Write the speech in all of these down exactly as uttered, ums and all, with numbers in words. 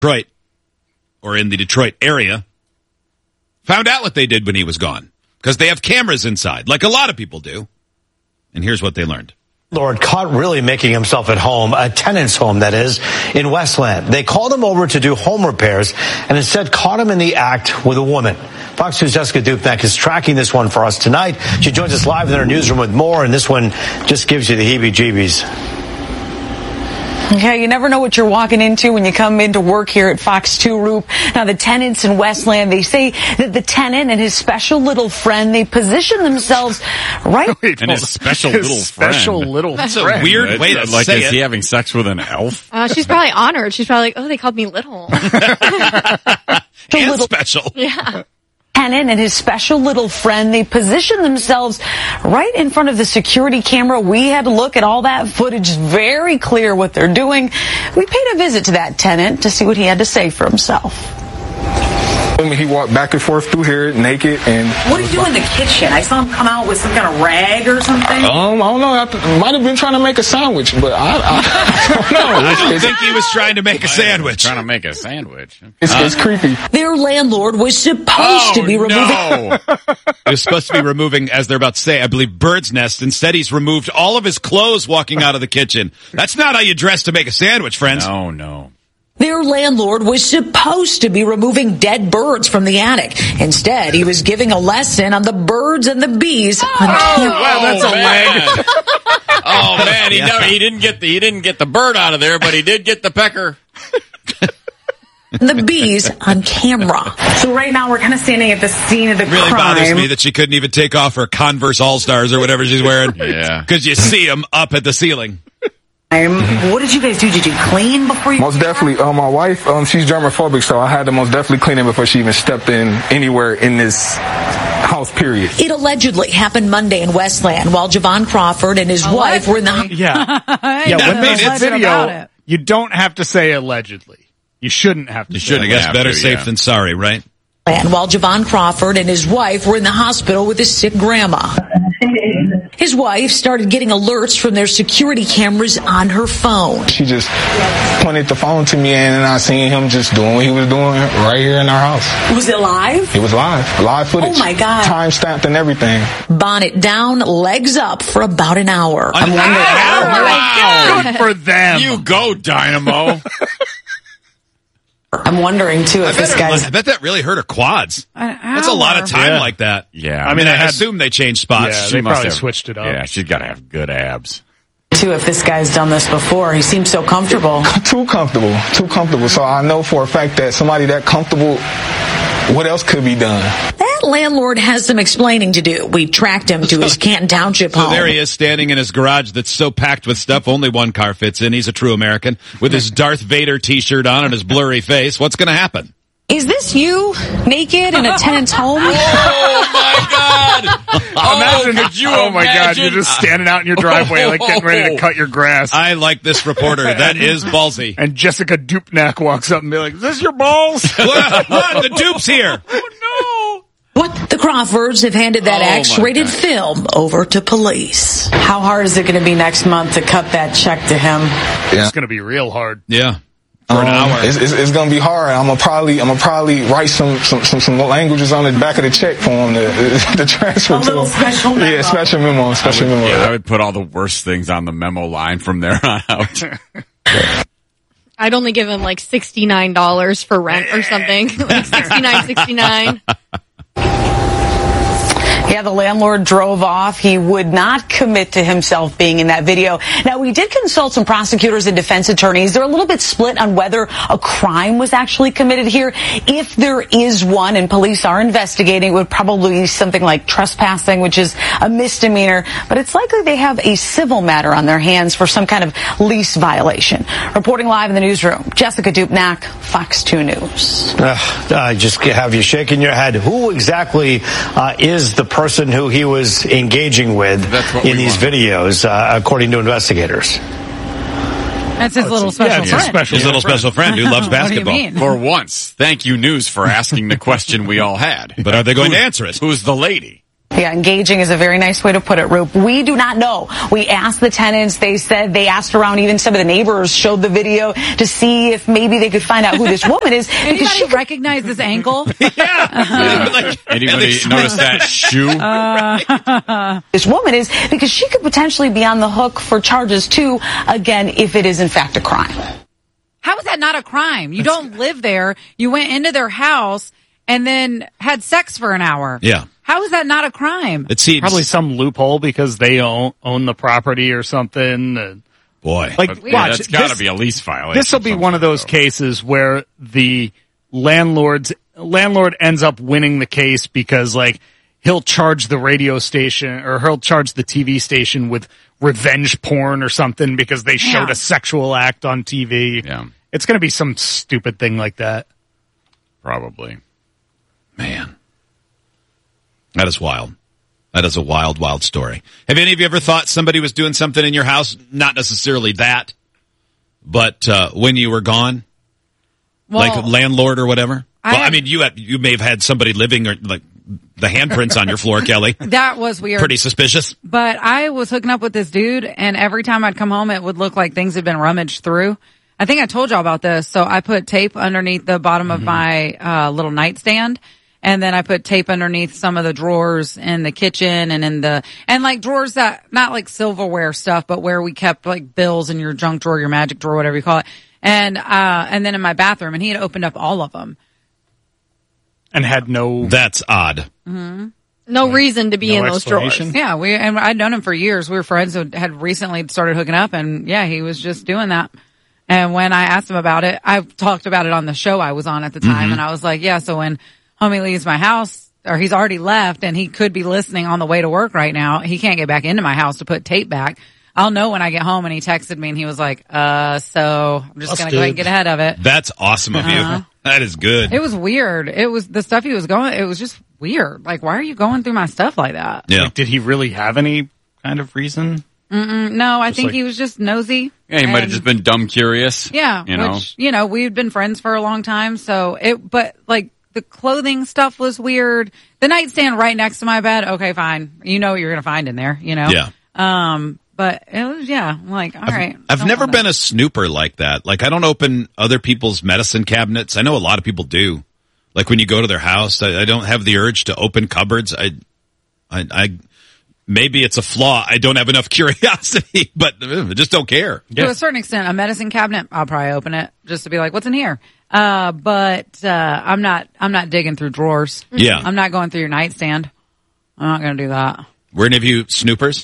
Detroit, or in the Detroit area, found out what they did when he was gone. Because they have cameras inside, like a lot of people do. And here's what they learned. Lord caught really making himself at home, a tenant's home, that is, in Westland. They called him over to do home repairs and instead caught him in the act with a woman. Fox News' Jessica Dupnack is tracking this one for us tonight. She joins us live in our newsroom with more, and this one just gives you the heebie-jeebies. Yeah, you never know what you're walking into when you come into work here at Fox two Roop. Now, the tenants in Westland, they say that the tenant and his special little friend, they position themselves right... Wait, and his special his little special friend. little That's friend. a weird way to like, say is it. he having sex with an elf? Uh, she's probably honored. She's probably like, oh, they called me little. And little, special. Yeah. tenant and his special little friend, they position themselves right in front of the security camera. We had to look at all that footage. Very clear what they're doing. We paid a visit to that tenant to see what he had to say for himself. He walked back and forth through here naked. And what did you do in the kitchen? I saw him come out with some kind of rag or something. Um, I don't know. I might have been trying to make a sandwich, but I, I, I don't know. I don't think he was trying to make a sandwich. Trying to make a sandwich. It's, uh, it's creepy. Their landlord was supposed oh, to be removing. No. He was supposed to be removing, as they're about to say, I believe, bird's nest. Instead, he's removed all of his clothes walking out of the kitchen. That's not how you dress to make a sandwich, friends. No, no. Their landlord was supposed to be removing dead birds from the attic. Instead, he was giving a lesson on the birds and the bees. Oh, wow, that's a leg. Oh man, he, Yeah. never, he didn't get the he didn't get the bird out of there, but he did get the pecker. The bees on camera. So right now we're kind of standing at the scene of the It really crime. bothers me that she couldn't even take off her Converse All-Stars or whatever she's wearing. Yeah. Because you see them up at the ceiling. What did you guys do? Did you clean before you? Most definitely. Uh, my wife, um, she's germophobic, so I had to most definitely clean it before she even stepped in anywhere in this house, period. It allegedly happened Monday in Westland while Javon Crawford and his wife were in the... Yeah. Yeah, when there's a video, you don't have to say allegedly. You shouldn't have to You say should, I guess, have better to, safe yeah. than sorry, right? And while Javon Crawford and his wife were in the hospital with his sick grandma. His wife started getting alerts from their security cameras on her phone. She just pointed the phone to me, and I seen him just doing what he was doing right here in our house. Was it live? It was live. Live footage. Oh, my God. Time stamped and everything. Bonnet down, legs up for about an hour. An I'm wondering- hour? Oh, my Good for them. You go, Dynamo. I'm wondering, too, I if bet, this it- guy's... I bet that really hurt her quads. An That's a lot of time Yeah. like that. Yeah. I I mean, mean, they I had- assume they changed spots. Yeah, She they must probably have. switched it up. Yeah, she's got to have good abs. Too, if this guy's done this before. He seems so comfortable. Too comfortable. Too comfortable. So I know for a fact that somebody that comfortable, what else could be done? That landlord has some explaining to do. We tracked him to his Canton Township So home. there he is standing in his garage that's so packed with stuff only one car fits in. He's a true American with his Darth Vader t-shirt on and his blurry face. What's going to happen? Is this you, naked in a tenant's home? Oh my God! Imagine, oh, could you oh my God, imagine? you're just standing out in your driveway, like getting ready to cut your grass. I like this reporter. That is ballsy. And Jessica Dupnack walks up and be like, is this your balls? What? What? The dupe's here. Oh What? The Crawfords have handed that Oh, my X-rated God. film over to police. How hard is it going to be next month to cut that check to him? no! It's going to be real hard. Yeah. For an Um, hour. It's, it's, it's gonna be hard. I'm gonna probably, I'm gonna probably write some, some, some, some languages on the back of the check for him to, to transfer A to little him. special memo. Yeah, special memo, special memo. Yeah, I would put all the worst things on the memo line from there on out. I'd only give him like sixty-nine dollars for rent or something. Like sixty-nine sixty-nine. Yeah, the landlord drove off. He would not commit to himself being in that video. Now, we did consult some prosecutors and defense attorneys. They're a little bit split on whether a crime was actually committed here. If there is one, and police are investigating, it would probably be something like trespassing, which is a misdemeanor. But it's likely they have a civil matter on their hands for some kind of lease violation. Reporting live in the newsroom, Jessica Dupnack, Fox two News. Uh, I just have you shaking your head. Who exactly uh, is the person who he was engaging with That's what in we these want. videos, uh, according to investigators? That's his little special yeah, it's a friend. special His little special friend who loves What do you basketball. mean? For once, thank you, News, for asking the question we all had. But are they going Who- to answer it? Who's the lady? Yeah, engaging is a very nice way to put it, Roop. We do not know. We asked the tenants. They said they asked around. Even some of the neighbors showed the video to see if maybe they could find out who this woman is. Anybody she recognize this ankle? Yeah. Uh-huh. Like, Anybody notice that shoe? Uh, this woman is because she could potentially be on the hook for charges too, again, if it is in fact a crime. How is that not a crime? You don't live there. You went into their house and then had sex for an hour. Yeah. How is that not a crime? It seems Probably some loophole because they own, own the property or something. And boy. like, But, yeah, watch, that's got to this- be a lease violation. This will be one of those though. cases where the landlord's landlord ends up winning the case because, like, he'll charge the radio station or he'll charge the T V station with revenge porn or something because they showed Yeah. a sexual act on T V. Yeah. It's going to be some stupid thing like that. Probably. Man. That is wild. That is a wild, wild story. Have any of you ever thought somebody was doing something in your house? Not necessarily that, but uh, when you were gone? Well, Like landlord or whatever? I well, I have- mean, you have, you may have had somebody living or like the handprints on your floor, Kelly. that was weird. Pretty suspicious. But I was hooking up with this dude, and every time I'd come home, it would look like things had been rummaged through. I think I told y'all about this. So I put tape underneath the bottom of my uh, little nightstand. And then I put tape underneath some of the drawers in the kitchen and in the, and like drawers that, not like silverware stuff, but where we kept like bills in your junk drawer, your magic drawer, whatever you call it. And, uh, and then in my bathroom, and he had opened up all of them. And had no. That's odd. No reason to be No in those explanation? drawers. Yeah, we, and I'd known him for years. We were friends who had recently started hooking up, and yeah, he was just doing that. And when I asked him about it, I talked about it on the show I was on at the time, Mm-hmm. and I was like, yeah, so when homie leaves my house, or he's already left, and he could be listening on the way to work right now, he can't get back into my house to put tape back. I'll know when I get home. And he texted me, and he was like, uh, so I'm just Us, going to go ahead and dude. get ahead of it. That's awesome of Uh-huh. you. That is good. It was weird. It was the stuff he was going, it was just weird. Like, why are you going through my stuff like that? Yeah. Like, did he really have any kind of reason? Mm, no, I Just think like- he was just nosy. Yeah, he might have And- just been dumb curious. Yeah, You know? which, you know, we've been friends for a long time, so it, but like the clothing stuff was weird. The nightstand right next to my bed, okay, fine. You know what you're gonna find in there, you know? Yeah. Um, but it was, yeah, I'm like, all right. I've don't never wanna- been a snooper like that. Like, I don't open other people's medicine cabinets. I know a lot of people do. Like, when you go to their house, I, I don't have the urge to open cupboards. I, I, I, maybe it's a flaw. I don't have enough curiosity, but uh, I just don't care. To a certain extent, a medicine cabinet, I'll probably open it just to be like, what's in here? Uh, but, uh, I'm not, I'm not digging through drawers. Yeah. I'm not going through your nightstand. I'm not gonna do that. Were any of you snoopers?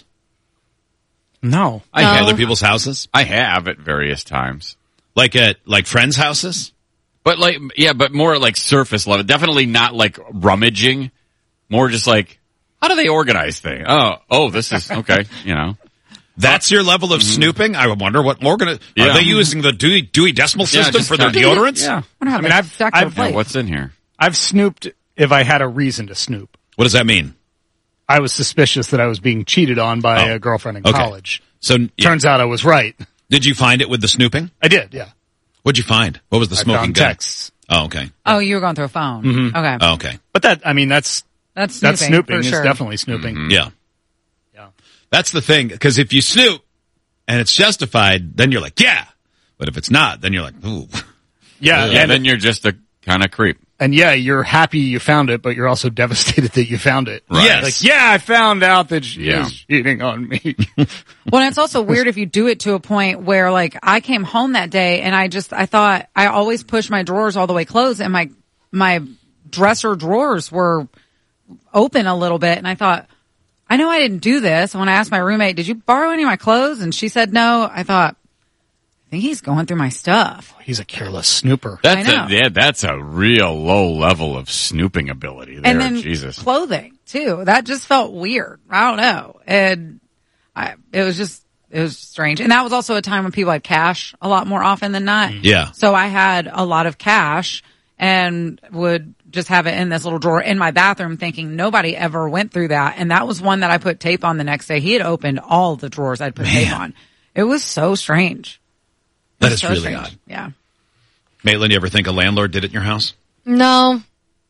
No. I In have. other people's houses? I have at various times. Like at, like friends' houses? But like, yeah, but more like surface level. Definitely not like rummaging. More just like, how do they organize things? Oh, oh, this is, okay, you know. That's your level of snooping? I wonder what Morgan, Yeah. are they using the Dewey, Dewey Decimal Yeah, System just for their kinda- deodorants? Yeah. I don't have I mean, a I've- stack I've- of plates. Yeah, what's in here? I've snooped if I had a reason to snoop. What does that mean? I was suspicious that I was being cheated on by Oh. a girlfriend in Okay. college. So, yeah. Turns out I was right. Did you find it with the snooping? I did, yeah. What'd you find? What was the I smoking found gun? texts. Oh, okay. Oh, you were going through a phone. Mm-hmm. Okay. Oh, okay. But that, I mean, that's, That's snooping. that's snooping. for It's sure. definitely snooping. Yeah. Yeah. That's the thing. Because if you snoop and it's justified, then you're like, yeah. But if it's not, then you're like, ooh. Yeah. Yeah, and, then you're just a kind of creep. and yeah, you're happy you found it, but you're also devastated that you found it. Right. Yes. Like, yeah, I found out that she Yeah. is cheating on me. Well, and it's also weird if you do it to a point where, like, I came home that day and I just, I thought I always push my drawers all the way closed, and my my dresser drawers were open a little bit, and I thought, I know I didn't do this. And when I asked my roommate, "Did you borrow any of my clothes?" and she said no, I thought, I think he's going through my stuff. He's a careless snooper. That's I know. a, yeah, that's a real low level of snooping ability there. And then Jesus. clothing too. That just felt weird. I don't know. And I, it was just, it was strange. And that was also a time when people had cash a lot more often than not. Yeah. So I had a lot of cash and would just have it in this little drawer in my bathroom, thinking nobody ever went through that. And that was one that I put tape on the next day. He had opened all the drawers I'd put tape on. It was so strange. It That was is so really strange. odd. Yeah. Maitland, you ever think a landlord did it in your house? No.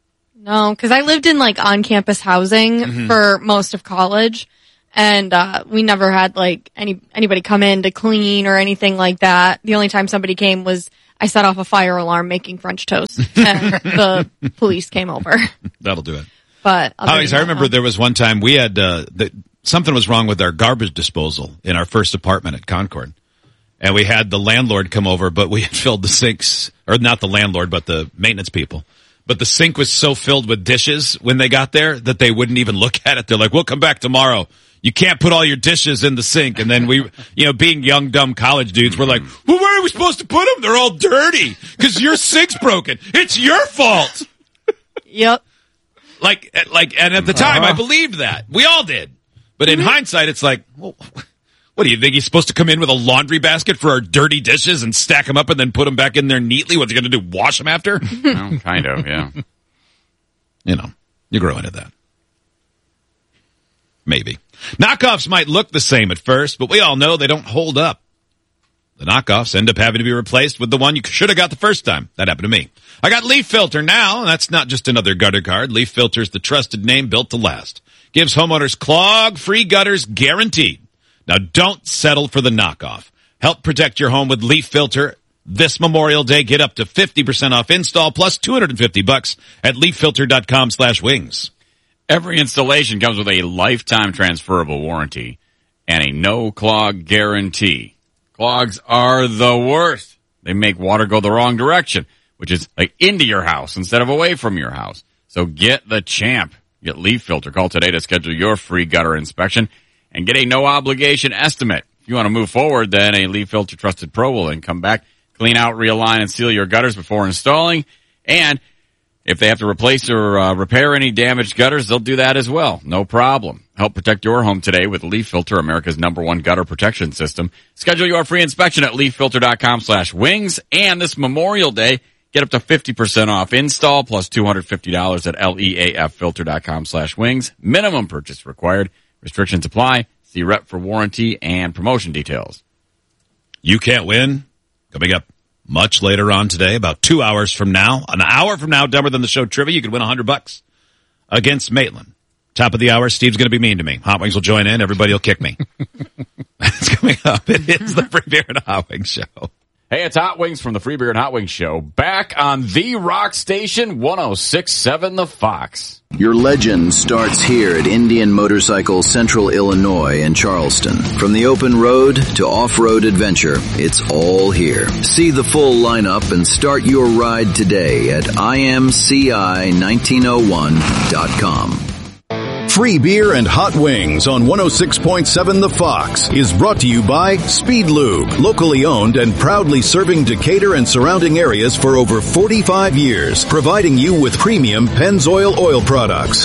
No, because I lived in like on-campus housing mm-hmm. for most of college, and uh we never had like any anybody come in to clean or anything like that. The only time somebody came was I set off a fire alarm making French toast, and the police came over. That'll do it. But Alex, I remember there was one time we had uh, the, something was wrong with our garbage disposal in our first apartment at Concord, and we had the landlord come over, but we had filled the sinks, or not the landlord, but the maintenance people. But the sink was so filled with dishes when they got there that they wouldn't even look at it. They're like, "We'll come back tomorrow. You can't put all your dishes in the sink." And then we, you know, being young, dumb college dudes, we're like, "Well, where are we supposed to put them? They're all dirty because your sink's broken. It's your fault." Yep. Like, like, and at the time, uh-huh. I believed that. We all did. But in mm-hmm. hindsight, it's like, well, what do you think? He's supposed to come in with a laundry basket for our dirty dishes and stack them up and then put them back in there neatly? What's he going to do? Wash them after? Well, kind of, yeah. You know, you grow into that. Maybe. Knockoffs might look the same at first, but we all know they don't hold up. The knockoffs end up having to be replaced with the one you should have got the first time. That happened to me. I got Leaf Filter now, and that's not just another gutter card. Leaf Filter is the trusted name built to last. Gives homeowners clog-free gutters guaranteed. Now don't settle for the knockoff. Help protect your home with Leaf Filter. This Memorial Day, get up to fifty percent off install plus two hundred fifty bucks at leaffilter.com slash wings. Every installation comes with a lifetime transferable warranty and a no-clog guarantee. Clogs are the worst. They make water go the wrong direction, which is like into your house instead of away from your house. So get the champ. Get Leaf Filter. Call today to schedule your free gutter inspection and get a no-obligation estimate. If you want to move forward, then a Leaf Filter Trusted Pro will then come back, clean out, realign, and seal your gutters before installing. And if they have to replace or uh, repair any damaged gutters, they'll do that as well. No problem. Help protect your home today with Leaf Filter, America's number one gutter protection system. Schedule your free inspection at leaffilter.com slash wings. And this Memorial Day, get up to fifty percent off install plus two hundred fifty dollars at leaffilter.com slash wings. Minimum purchase required. Restrictions apply. See rep for warranty and promotion details. You can't win. Coming up much later on today, about two hours from now, an hour from now, dumber than the show trivia, you could win a hundred bucks against Maitland. Top of the hour, Steve's going to be mean to me. Hot Wings will join in. Everybody will kick me. It's coming up. It is the Free Beer and Hot Wings Show. Hey, it's Hot Wings from the Free Beer and Hot Wings Show. Back on the Rock Station, one oh six point seven The Fox. Your legend starts here at Indian Motorcycle Central Illinois in Charleston. From the open road to off-road adventure, it's all here. See the full lineup and start your ride today at I M C I nineteen oh one dot com. Free Beer and Hot Wings on one oh six point seven The Fox is brought to you by Speed Lube, locally owned and proudly serving Decatur and surrounding areas for over forty-five years, providing you with premium Pennzoil oil products.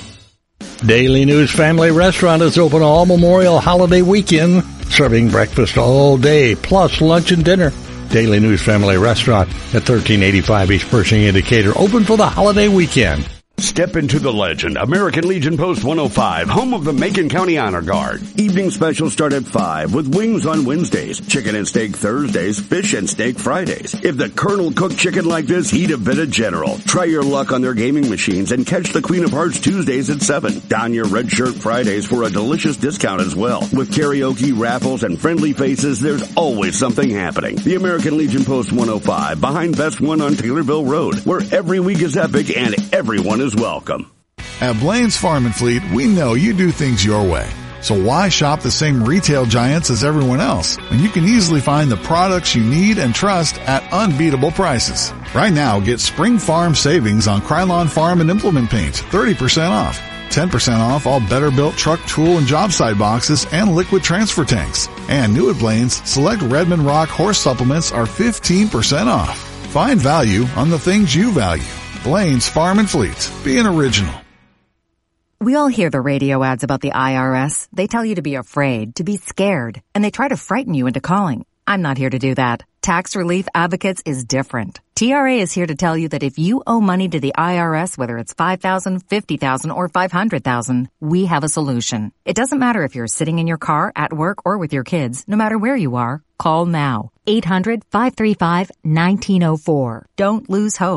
Daily News Family Restaurant is open all Memorial Holiday weekend, serving breakfast all day, plus lunch and dinner. Daily News Family Restaurant at thirteen eighty-five East Pershing in Decatur, open for the holiday weekend. Step into the legend. American Legion Post one oh five, home of the Macon County Honor Guard. Evening specials start at five with wings on Wednesdays, chicken and steak Thursdays, fish and steak Fridays. If the Colonel cooked chicken like this, he'd have been a general. Try your luck on their gaming machines and catch the Queen of Hearts Tuesdays at seven. Don your red shirt Fridays for a delicious discount as well. With karaoke, raffles, and friendly faces, there's always something happening. The American Legion Post one oh five, behind Best One on Taylorville Road, where every week is epic and everyone is welcome. At Blaine's Farm and Fleet, we know you do things your way. So why shop the same retail giants as everyone else when you can easily find the products you need and trust at unbeatable prices? Right now, get Spring Farm savings on Krylon Farm and Implement Paints, thirty percent off. ten percent off all better-built truck, tool, and job site boxes and liquid transfer tanks. And new at Blaine's, select Redmond Rock horse supplements are fifteen percent off. Find value on the things you value. Blaine's Farm and Fleet. Be an original. We all hear the radio ads about the I R S. They tell you to be afraid, to be scared, and they try to frighten you into calling. I'm not here to do that. Tax Relief Advocates is different. T R A is here to tell you that if you owe money to the I R S, whether it's five thousand dollars, fifty thousand dollars, or five hundred thousand dollars, we have a solution. It doesn't matter if you're sitting in your car, at work, or with your kids. No matter where you are, call now. eight hundred, five three five, one nine zero four. Don't lose hope.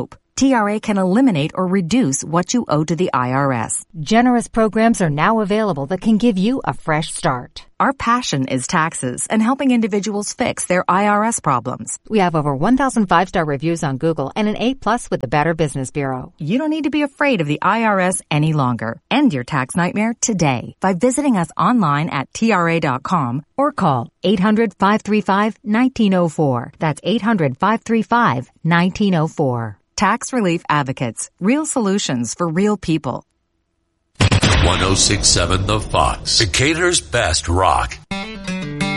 T R A can eliminate or reduce what you owe to the I R S. Generous programs are now available that can give you a fresh start. Our passion is taxes and helping individuals fix their I R S problems. We have over one thousand five-star reviews on Google and an A plus with the Better Business Bureau. You don't need to be afraid of the I R S any longer. End your tax nightmare today by visiting us online at T R A dot com or call eight hundred, five three five, one nine zero four. That's eight hundred, five three five, one nine zero four. Tax Relief Advocates. Real solutions for real people. one oh six point seven The Fox. Decatur's best rock.